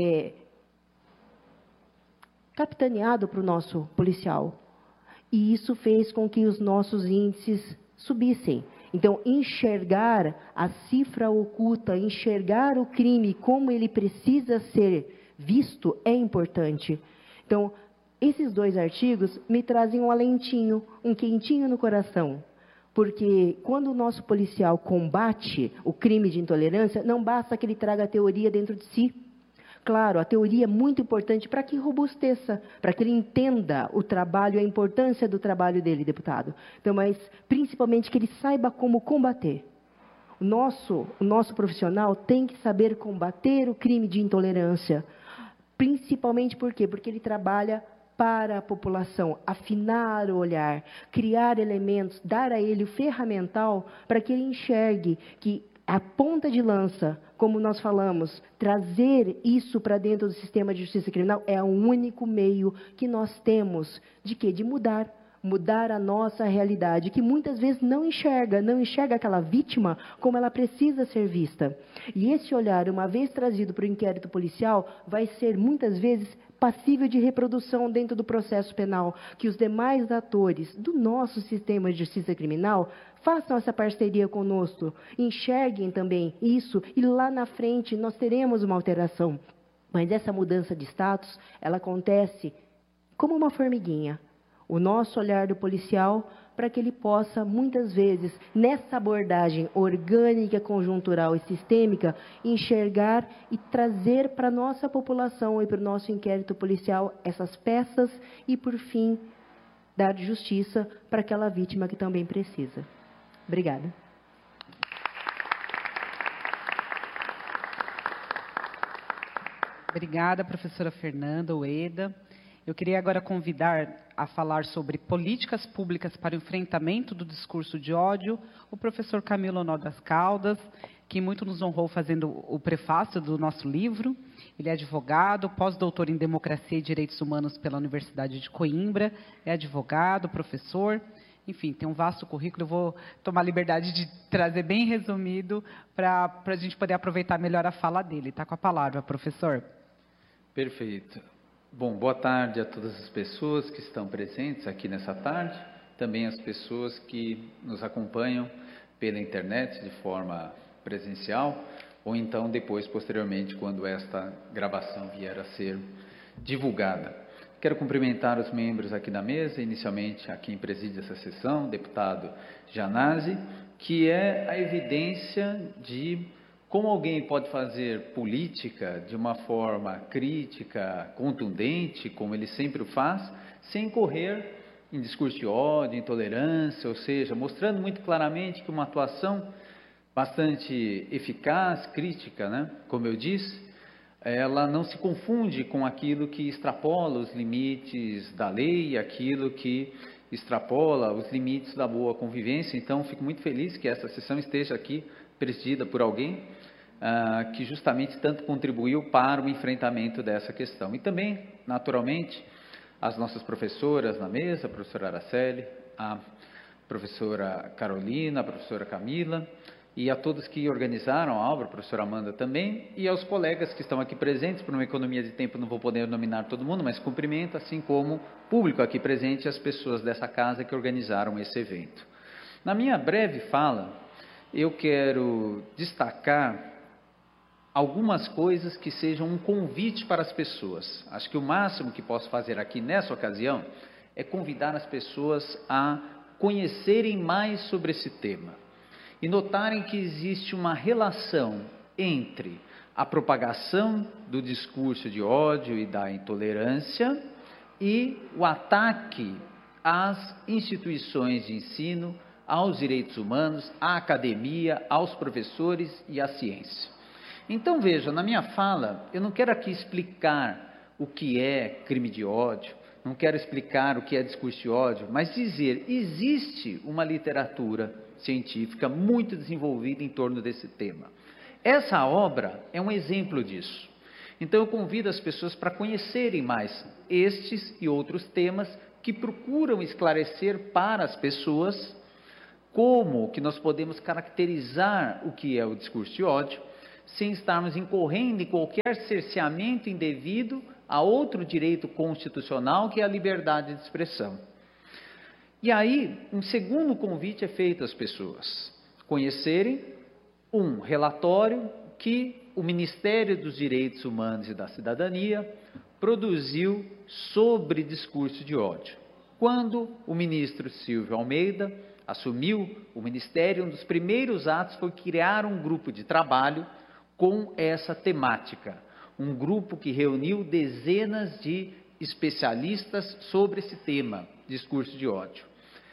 S4: capitaneado para o nosso policial. E isso fez com que os nossos índices subissem. Então, enxergar a cifra oculta, enxergar o crime como ele precisa ser visto é importante. Então, esses 2 artigos me trazem um alentinho, um quentinho no coração. Porque quando o nosso policial combate o crime de intolerância, não basta que ele traga a teoria dentro de si. Claro, a teoria é muito importante para que robusteça, para que ele entenda o trabalho, a importância do trabalho dele, deputado. Então, mas principalmente que ele saiba como combater. O nosso profissional tem que saber combater o crime de intolerância. Principalmente por quê? Porque ele trabalha para a população, afinar o olhar, criar elementos, dar a ele o ferramental para que ele enxergue que a ponta de lança, como nós falamos, trazer isso para dentro do sistema de justiça criminal é o único meio que nós temos de quê? De mudar a nossa realidade, que muitas vezes não enxerga aquela vítima como ela precisa ser vista. E esse olhar, uma vez trazido para o inquérito policial, vai ser muitas vezes passível de reprodução dentro do processo penal, que os demais atores do nosso sistema de justiça criminal façam essa parceria conosco, enxerguem também isso, e lá na frente nós teremos uma alteração. Mas essa mudança de status, ela acontece como uma formiguinha. O nosso olhar do policial, para que ele possa, muitas vezes, nessa abordagem orgânica, conjuntural e sistêmica, enxergar e trazer para a nossa população e para o nosso inquérito policial essas peças e, por fim, dar justiça para aquela vítima que também precisa. Obrigada.
S2: Obrigada, professora Fernanda Ueda. Eu queria agora convidar a falar sobre políticas públicas para o enfrentamento do discurso de ódio o professor Camilo Honor das Caldas, que muito nos honrou fazendo o prefácio do nosso livro. Ele é advogado, pós-doutor em Democracia e Direitos Humanos pela Universidade de Coimbra, é advogado, professor, enfim, tem um vasto currículo. Eu vou tomar a liberdade de trazer bem resumido para a gente poder aproveitar melhor a fala dele. Está com a palavra, professor.
S5: Perfeito. Bom, boa tarde a todas as pessoas que estão presentes aqui nessa tarde, também as pessoas que nos acompanham pela internet de forma presencial, ou então depois, posteriormente, quando esta gravação vier a ser divulgada. Quero cumprimentar os membros aqui da mesa, inicialmente a quem preside essa sessão, o deputado Janazzi, que é a evidência de como alguém pode fazer política de uma forma crítica, contundente, como ele sempre o faz, sem correr em discurso de ódio, intolerância, ou seja, mostrando muito claramente que uma atuação bastante eficaz, crítica, né? Como eu disse, ela não se confunde com aquilo que extrapola os limites da lei, aquilo que extrapola os limites da boa convivência. Então, fico muito feliz que essa sessão esteja aqui presidida por alguém que justamente tanto contribuiu para o enfrentamento dessa questão. E também, naturalmente, as nossas professoras na mesa, a professora Araceli, a professora Carolina, a professora Camila, e a todos que organizaram a obra, a professora Amanda também, e aos colegas que estão aqui presentes. Por uma economia de tempo não vou poder nominar todo mundo, mas cumprimento, assim como o público aqui presente e as pessoas dessa casa que organizaram esse evento. Na minha breve fala, eu quero destacar algumas coisas que sejam um convite para as pessoas. Acho que o máximo que posso fazer aqui nessa ocasião é convidar as pessoas a conhecerem mais sobre esse tema e notarem que existe uma relação entre a propagação do discurso de ódio e da intolerância e o ataque às instituições de ensino, aos direitos humanos, à academia, aos professores e à ciência. Então, veja, na minha fala, eu não quero aqui explicar o que é crime de ódio, não quero explicar o que é discurso de ódio, mas dizer, existe uma literatura científica muito desenvolvida em torno desse tema. Essa obra é um exemplo disso. Então eu convido as pessoas para conhecerem mais estes e outros temas que procuram esclarecer para as pessoas como que nós podemos caracterizar o que é o discurso de ódio, sem estarmos incorrendo em qualquer cerceamento indevido a outro direito constitucional, que é a liberdade de expressão. E aí, um segundo convite é feito às pessoas conhecerem um relatório que o Ministério dos Direitos Humanos e da Cidadania produziu sobre discurso de ódio. Quando o ministro Silvio Almeida assumiu o Ministério, um dos primeiros atos foi criar um grupo de trabalho com essa temática. Um grupo que reuniu dezenas de especialistas sobre esse tema, discurso de ódio.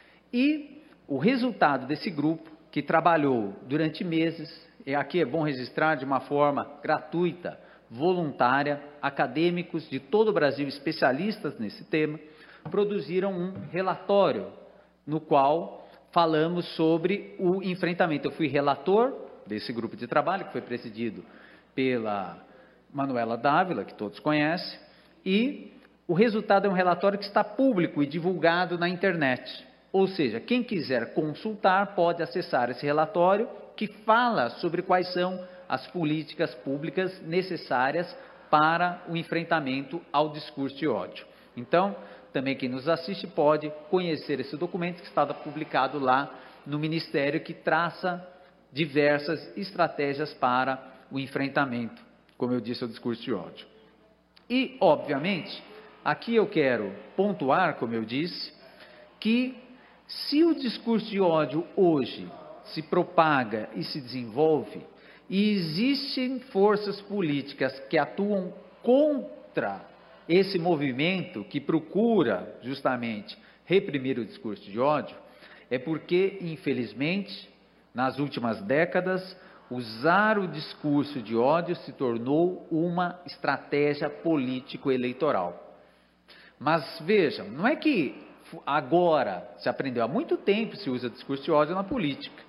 S5: E o resultado desse grupo, que trabalhou durante meses, e aqui é bom registrar de uma forma gratuita, voluntária, acadêmicos de todo o Brasil, especialistas nesse tema, produziram um relatório no qual falamos sobre o enfrentamento. Eu fui relator desse grupo de trabalho, que foi presidido pela Manuela Dávila, que todos conhecem, e o resultado é um relatório que está público e divulgado na internet. Ou seja, quem quiser consultar pode acessar esse relatório que fala sobre quais são as políticas públicas necessárias para o enfrentamento ao discurso de ódio. Então, também quem nos assiste pode conhecer esse documento que está publicado lá no Ministério, que traça diversas estratégias para o enfrentamento, como eu disse, ao discurso de ódio. E, obviamente, aqui eu quero pontuar, como eu disse, que se o discurso de ódio hoje se propaga e se desenvolve, e existem forças políticas que atuam contra esse movimento que procura justamente reprimir o discurso de ódio, é porque, infelizmente, nas últimas décadas, usar o discurso de ódio se tornou uma estratégia político-eleitoral. Mas vejam, não é que agora se aprendeu, há muito tempo se usa discurso de ódio na política,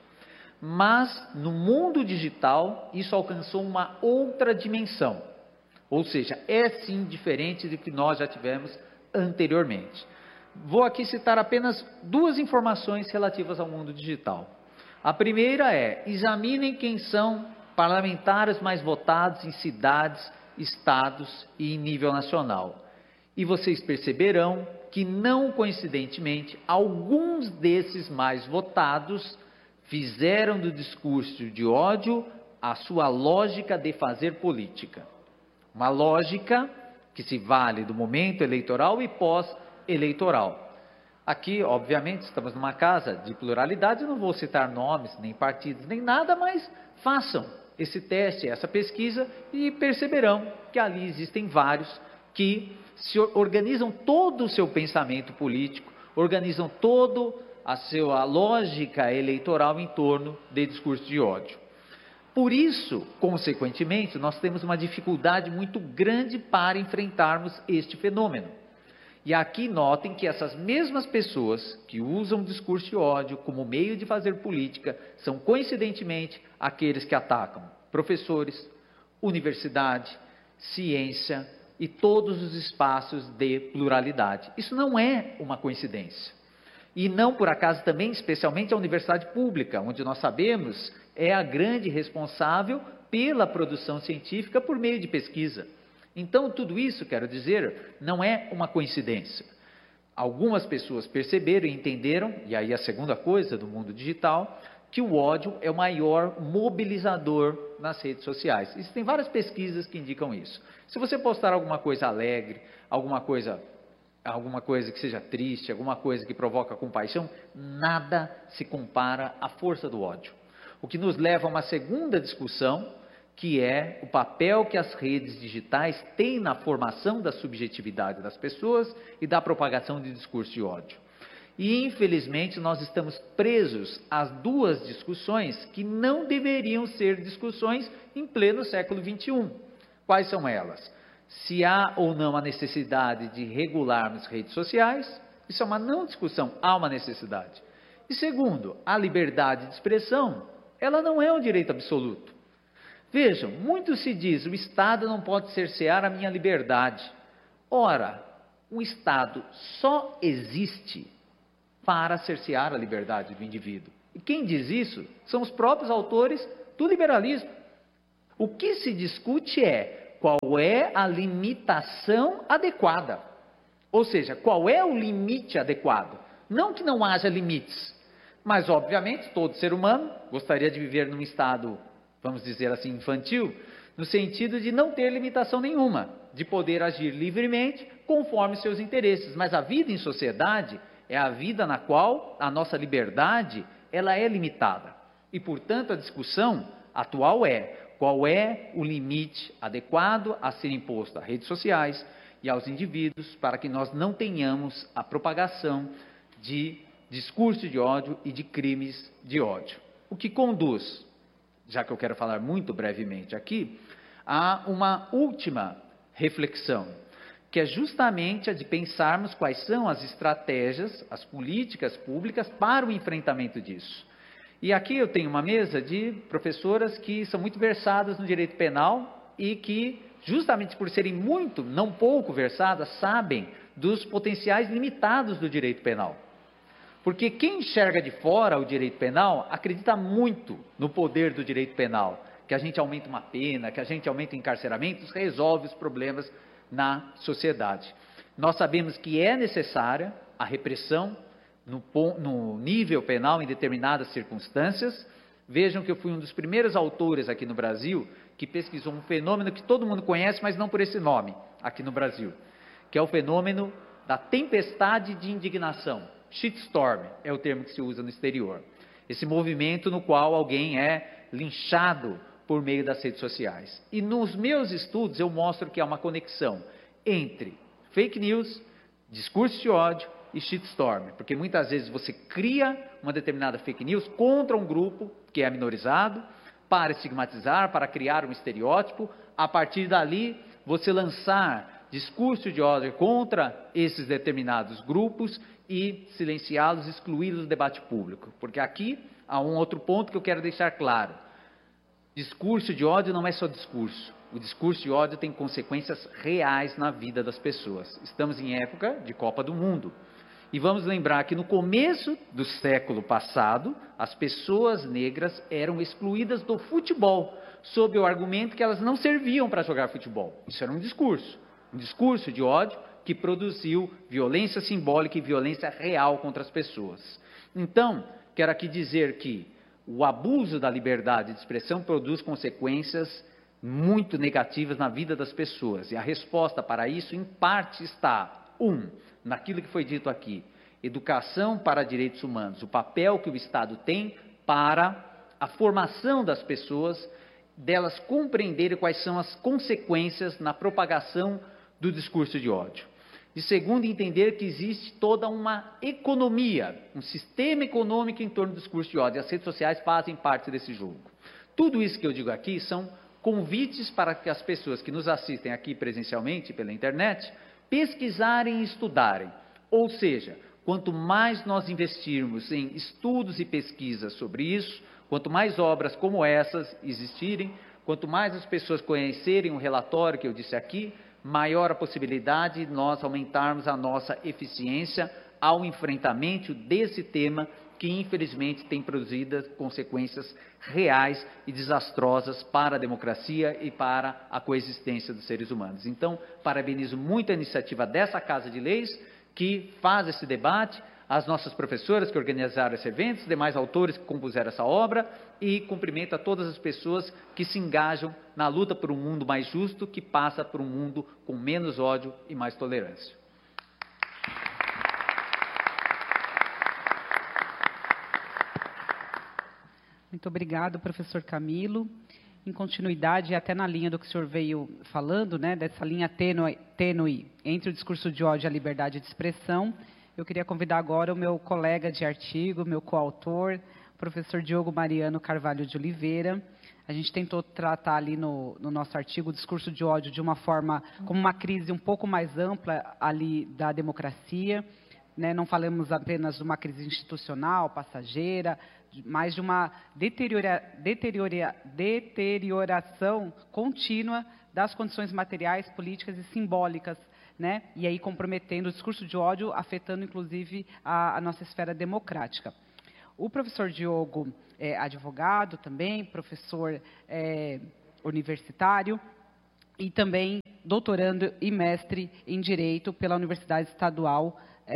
S5: mas no mundo digital isso alcançou uma outra dimensão, ou seja, é sim diferente do que nós já tivemos anteriormente. Vou aqui citar apenas duas informações relativas ao mundo digital. A primeira é: examinem quem são parlamentares mais votados em cidades, estados e em nível nacional. E vocês perceberão que, não coincidentemente, alguns desses mais votados fizeram do discurso de ódio a sua lógica de fazer política. Uma lógica que se vale do momento eleitoral e pós-eleitoral. Aqui, obviamente, estamos numa casa de pluralidade, não vou citar nomes, nem partidos, nem nada, mas façam esse teste, essa pesquisa, e perceberão que ali existem vários que se organizam todo o seu pensamento político, organizam toda a sua lógica eleitoral em torno de discurso de ódio. Por isso, consequentemente, nós temos uma dificuldade muito grande para enfrentarmos este fenômeno. E aqui notem que essas mesmas pessoas que usam o discurso de ódio como meio de fazer política são, coincidentemente, aqueles que atacam professores, universidade, ciência e todos os espaços de pluralidade. Isso não é uma coincidência. E não por acaso também, especialmente a universidade pública, onde nós sabemos é a grande responsável pela produção científica por meio de pesquisa. Então, tudo isso, quero dizer, não é uma coincidência. Algumas pessoas perceberam e entenderam, e aí a segunda coisa do mundo digital, que o ódio é o maior mobilizador nas redes sociais. Existem várias pesquisas que indicam isso. Se você postar alguma coisa alegre, alguma coisa que seja triste, alguma coisa que provoca compaixão, nada se compara à força do ódio. O que nos leva a uma segunda discussão, que é o papel que as redes digitais têm na formação da subjetividade das pessoas e da propagação de discurso de ódio. E, infelizmente, nós estamos presos às duas discussões que não deveriam ser discussões em pleno século XXI. Quais são elas? Se há ou não a necessidade de regularmos redes sociais, isso é uma não discussão, há uma necessidade. E segundo, a liberdade de expressão, ela não é um direito absoluto. Vejam, muito se diz, o Estado não pode cercear a minha liberdade. Ora, o Estado só existe para cercear a liberdade do indivíduo. E quem diz isso são os próprios autores do liberalismo. O que se discute é qual é a limitação adequada. Ou seja, qual é o limite adequado. Não que não haja limites, mas obviamente todo ser humano gostaria de viver num estado, vamos dizer assim, infantil, no sentido de não ter limitação nenhuma, de poder agir livremente conforme seus interesses. Mas a vida em sociedade é a vida na qual a nossa liberdade ela é limitada. E, portanto, a discussão atual é qual é o limite adequado a ser imposto às redes sociais e aos indivíduos para que nós não tenhamos a propagação de discurso de ódio e de crimes de ódio. O que conduz, já que eu quero falar muito brevemente aqui, a uma última reflexão, que é justamente a de pensarmos quais são as estratégias, as políticas públicas para o enfrentamento disso. E aqui eu tenho uma mesa de professoras que são muito versadas no direito penal e que, justamente por serem muito, não pouco versadas, sabem dos potenciais limitados do direito penal. Porque quem enxerga de fora o direito penal acredita muito no poder do direito penal, que a gente aumenta uma pena, que a gente aumenta encarceramentos, resolve os problemas na sociedade. Nós sabemos que é necessária a repressão no nível penal em determinadas circunstâncias. Vejam que eu fui um dos primeiros autores aqui no Brasil que pesquisou um fenômeno que todo mundo conhece, mas não por esse nome, aqui no Brasil, que é o fenômeno da tempestade de indignação. Shitstorm é o termo que se usa no exterior. Esse movimento no qual alguém é linchado por meio das redes sociais. E nos meus estudos eu mostro que há uma conexão entre fake news, discurso de ódio e shitstorm, porque muitas vezes você cria uma determinada fake news contra um grupo que é minorizado, para estigmatizar, para criar um estereótipo, a partir dali você lançar discurso de ódio contra esses determinados grupos e silenciá-los, excluí-los do debate público. Porque aqui há um outro ponto que eu quero deixar claro. Discurso de ódio não é só discurso. O discurso de ódio tem consequências reais na vida das pessoas. Estamos em época de Copa do Mundo. E vamos lembrar que no começo do século passado, as pessoas negras eram excluídas do futebol, sob o argumento que elas não serviam para jogar futebol. Isso era um discurso de ódio que produziu violência simbólica e violência real contra as pessoas. Então, quero aqui dizer que o abuso da liberdade de expressão produz consequências muito negativas na vida das pessoas. E a resposta para isso, em parte, está, naquilo que foi dito aqui, educação para direitos humanos, o papel que o Estado tem para a formação das pessoas, delas compreenderem quais são as consequências na propagação do discurso de ódio. E segundo, entender que existe toda uma economia, um sistema econômico em torno do discurso de ódio. E as redes sociais fazem parte desse jogo. Tudo isso que eu digo aqui são convites para que as pessoas que nos assistem aqui presencialmente pela internet pesquisarem e estudarem. Ou seja, quanto mais nós investirmos em estudos e pesquisas sobre isso, quanto mais obras como essas existirem, quanto mais as pessoas conhecerem o relatório que eu disse aqui, maior a possibilidade de nós aumentarmos a nossa eficiência ao enfrentamento desse tema que infelizmente tem produzido consequências reais e desastrosas para a democracia e para a coexistência dos seres humanos. Então, parabenizo muito a iniciativa dessa Casa de Leis, que faz esse debate, as nossas professoras que organizaram esse evento, os demais autores que compuseram essa obra, e cumprimento a todas as pessoas que se engajam na luta por um mundo mais justo, que passa por um mundo com menos ódio e mais tolerância.
S2: Muito obrigado, professor Camilo. Em continuidade, até na linha do que o senhor veio falando, né, dessa linha tênue entre o discurso de ódio e a liberdade de expressão, eu queria convidar agora o meu colega de artigo, meu coautor, o professor Diogo Mariano Carvalho de Oliveira. A gente tentou tratar ali no nosso artigo o discurso de ódio de uma forma, como uma crise um pouco mais ampla ali da democracia, né? Não falamos apenas de uma crise institucional, passageira, mas de uma deterioração contínua das condições materiais, políticas e simbólicas, né? E aí comprometendo o discurso de ódio, afetando inclusive a nossa esfera democrática. O professor Diogo é advogado também, professor universitário e também doutorando e mestre em Direito pela Universidade Estadual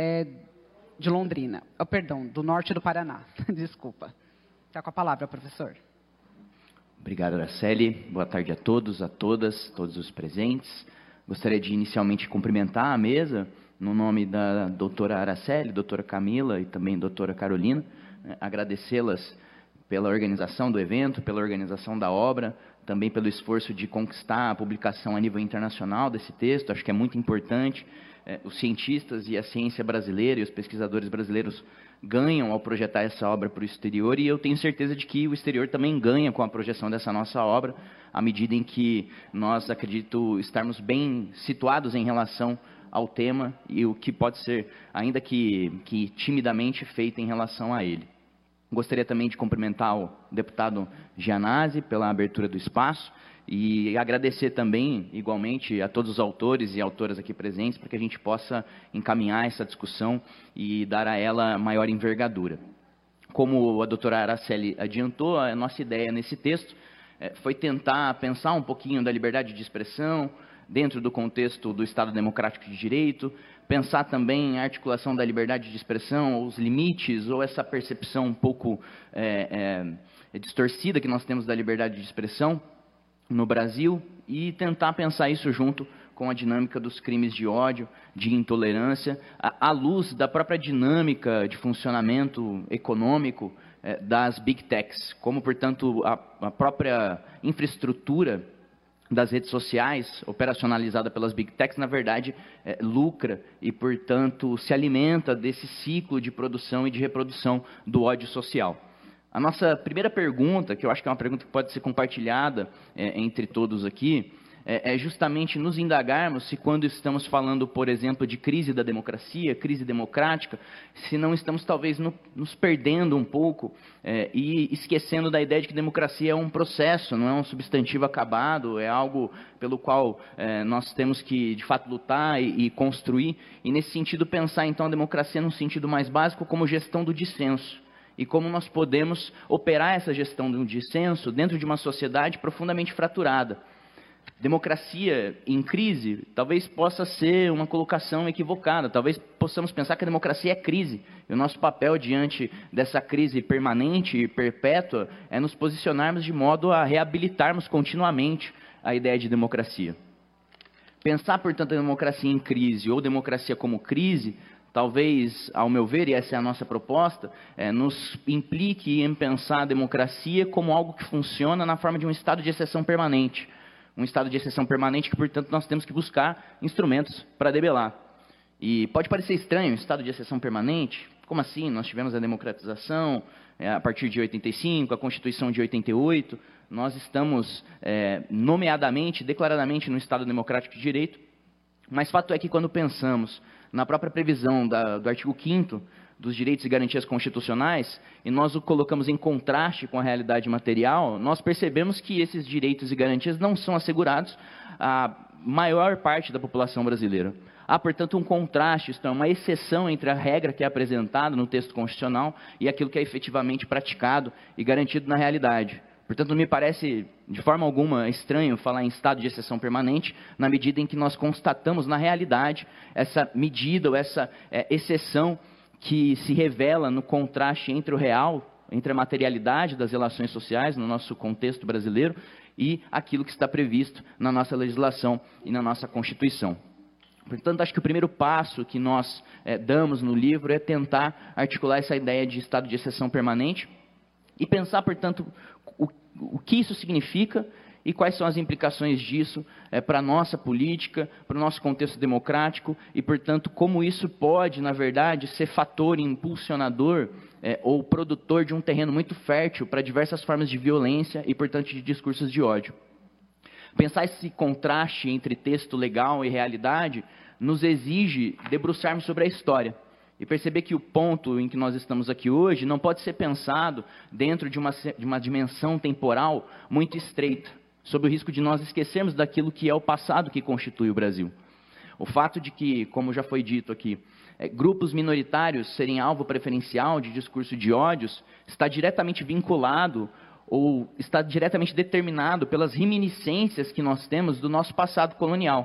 S2: de Londrina. Perdão, do Norte do Paraná. Desculpa. Está com a palavra, professor.
S6: Obrigado, Araceli. Boa tarde a todos, a todas, todos os presentes. Gostaria de inicialmente cumprimentar a mesa, no nome da doutora Araceli, doutora Camila e também doutora Carolina, agradecê-las pela organização do evento, pela organização da obra, também pelo esforço de conquistar a publicação a nível internacional desse texto. Acho que é muito importante. Os cientistas e a ciência brasileira e os pesquisadores brasileiros ganham ao projetar essa obra para o exterior, e eu tenho certeza de que o exterior também ganha com a projeção dessa nossa obra, à medida em que nós, acredito, estarmos bem situados em relação ao tema e o que pode ser, ainda que timidamente, feito em relação a ele. Gostaria também de cumprimentar o deputado Gianazzi pela abertura do espaço e agradecer também, igualmente, a todos os autores e autoras aqui presentes, para que a gente possa encaminhar essa discussão e dar a ela maior envergadura. Como a doutora Araceli adiantou, a nossa ideia nesse texto foi tentar pensar um pouquinho da liberdade de expressão dentro do contexto do Estado Democrático de Direito, pensar também a articulação da liberdade de expressão, os limites, ou essa percepção um pouco distorcida que nós temos da liberdade de expressão no Brasil, e tentar pensar isso junto com a dinâmica dos crimes de ódio, de intolerância, à luz da própria dinâmica de funcionamento econômico das Big Techs, como, portanto, a própria infraestrutura das redes sociais, operacionalizada pelas Big Techs, na verdade, lucra e, portanto, se alimenta desse ciclo de produção e de reprodução do ódio social. A nossa primeira pergunta, que eu acho que é uma pergunta que pode ser compartilhada entre todos aqui, é justamente nos indagarmos se, quando estamos falando, por exemplo, de crise da democracia, crise democrática, se não estamos talvez nos perdendo um pouco e esquecendo da ideia de que democracia é um processo, não é um substantivo acabado, é algo pelo qual nós temos que, de fato, lutar e construir, e, nesse sentido, pensar, então, a democracia num sentido mais básico como gestão do dissenso, e como nós podemos operar essa gestão do dissenso dentro de uma sociedade profundamente fraturada. Democracia em crise talvez possa ser uma colocação equivocada, talvez possamos pensar que a democracia é crise, e o nosso papel diante dessa crise permanente e perpétua é nos posicionarmos de modo a reabilitarmos continuamente a ideia de democracia. Pensar, portanto, a democracia em crise ou democracia como crise, talvez, ao meu ver, e essa é a nossa proposta, nos implique em pensar a democracia como algo que funciona na forma de um estado de exceção permanente. Um estado de exceção permanente que, portanto, nós temos que buscar instrumentos para debelar. E pode parecer estranho, estado de exceção permanente, como assim? Nós tivemos a democratização a partir de 85, a Constituição de 88, nós estamos nomeadamente, declaradamente no Estado Democrático de Direito, mas fato é que, quando pensamos na própria previsão do artigo 5º dos direitos e garantias constitucionais, e nós o colocamos em contraste com a realidade material, nós percebemos que esses direitos e garantias não são assegurados à maior parte da população brasileira. Há, portanto, um contraste, isto é, uma exceção entre a regra que é apresentada no texto constitucional e aquilo que é efetivamente praticado e garantido na realidade. Portanto, não me parece de forma alguma estranho falar em estado de exceção permanente, na medida em que nós constatamos na realidade essa medida ou essa exceção que se revela no contraste entre o real, entre a materialidade das relações sociais no nosso contexto brasileiro e aquilo que está previsto na nossa legislação e na nossa Constituição. Portanto, acho que o primeiro passo que nós damos no livro é tentar articular essa ideia de estado de exceção permanente e pensar, portanto, o que isso significa e quais são as implicações disso para a nossa política, para o nosso contexto democrático e, portanto, como isso pode, na verdade, ser fator impulsionador ou produtor de um terreno muito fértil para diversas formas de violência e, portanto, de discursos de ódio. Pensar esse contraste entre texto legal e realidade nos exige debruçarmos sobre a história. e perceber que o ponto em que nós estamos aqui hoje não pode ser pensado dentro de uma dimensão temporal muito estreita, sob o risco de nós esquecermos daquilo que é o passado que constitui o Brasil. O fato de que, como já foi dito aqui, grupos minoritários serem alvo preferencial de discurso de ódios está diretamente vinculado ou está diretamente determinado pelas reminiscências que nós temos do nosso passado colonial.